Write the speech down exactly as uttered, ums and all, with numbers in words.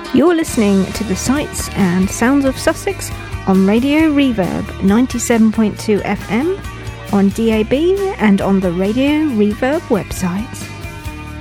You're listening to the Sights and Sounds of Sussex on Radio Reverb ninety-seven point two F M, on D A B and on the Radio Reverb website.